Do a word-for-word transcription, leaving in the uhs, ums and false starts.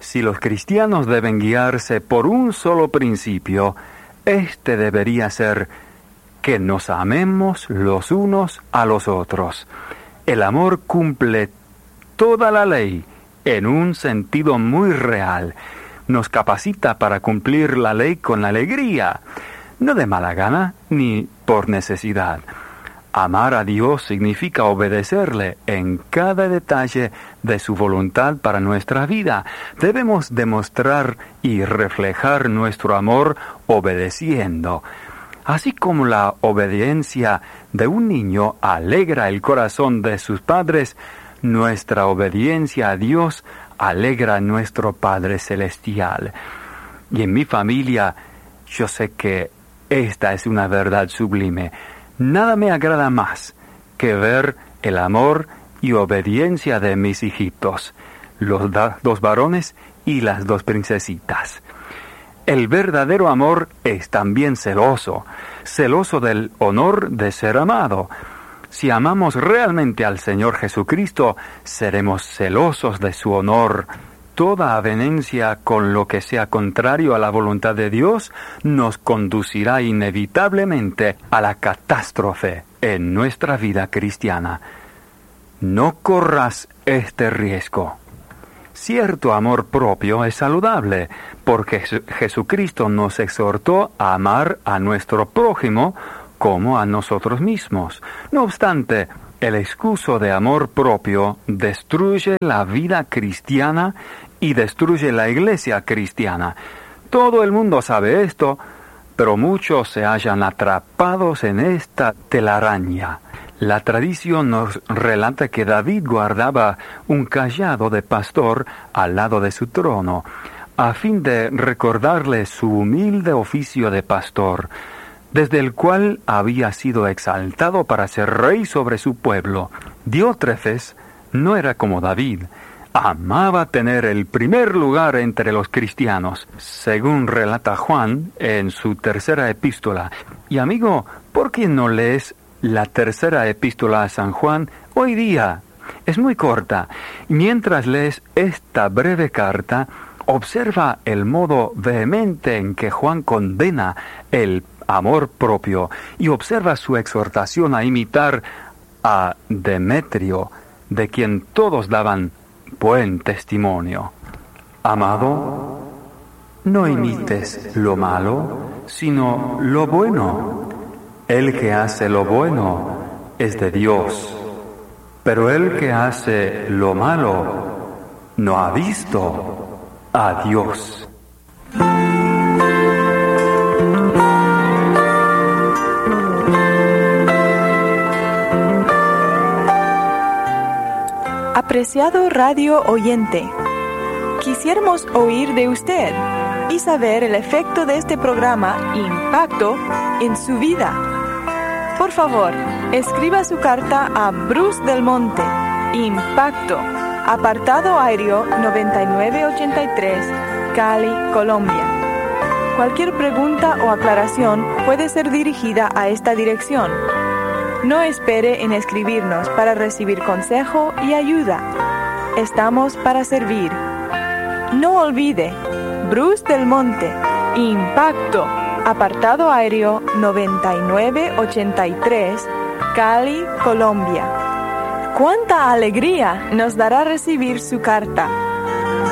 Si los cristianos deben guiarse por un solo principio, este debería ser que nos amemos los unos a los otros. El amor cumple toda la ley en un sentido muy real. Nos capacita para cumplir la ley con alegría, no de mala gana ni por necesidad. Amar a Dios significa obedecerle en cada detalle de su voluntad para nuestra vida. Debemos demostrar y reflejar nuestro amor obedeciendo. Así como la obediencia de un niño alegra el corazón de sus padres, nuestra obediencia a Dios alegra a nuestro Padre Celestial. Y en mi familia, yo sé que esta es una verdad sublime. Nada me agrada más que ver el amor y obediencia de mis hijitos, los da- dos varones y las dos princesitas. El verdadero amor es también celoso, celoso del honor de ser amado. Si amamos realmente al Señor Jesucristo, seremos celosos de su honor. Toda avenencia con lo que sea contrario a la voluntad de Dios nos conducirá inevitablemente a la catástrofe en nuestra vida cristiana. No corras este riesgo. Cierto amor propio es saludable, porque Jesucristo nos exhortó a amar a nuestro prójimo como a nosotros mismos. No obstante, el excuso de amor propio destruye la vida cristiana y destruye la iglesia cristiana. Todo el mundo sabe esto, pero muchos se hallan atrapados en esta telaraña. La tradición nos relata que David guardaba un cayado de pastor al lado de su trono, a fin de recordarle su humilde oficio de pastor, desde el cual había sido exaltado para ser rey sobre su pueblo. Diótrefes no era como David, amaba tener el primer lugar entre los cristianos, según relata Juan en su tercera epístola. Y amigo, ¿por qué no lees la tercera epístola a San Juan hoy día? Es muy corta. Mientras lees esta breve carta, observa el modo vehemente en que Juan condena el amor propio y observa su exhortación a imitar a Demetrio, de quien todos daban buen testimonio. Amado, no imites lo malo, sino lo bueno. El que hace lo bueno es de Dios, pero el que hace lo malo no ha visto a Dios. Apreciado radio oyente, quisiéramos oír de usted y saber el efecto de este programa Impacto en su vida. Por favor, escriba su carta a Bruce Del Monte, Impacto, apartado aéreo noventa y nueve ochenta y tres, Cali, Colombia. Cualquier pregunta o aclaración puede ser dirigida a esta dirección. No espere en escribirnos para recibir consejo y ayuda. Estamos para servir. No olvide, Bruce Del Monte, Impacto, apartado aéreo noventa y nueve ochenta y tres, Cali, Colombia. ¡Cuánta alegría nos dará recibir su carta!